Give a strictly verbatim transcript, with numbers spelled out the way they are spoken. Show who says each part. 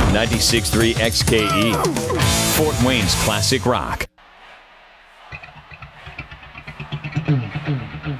Speaker 1: ninety-six point three X K E, Fort Wayne's classic rock.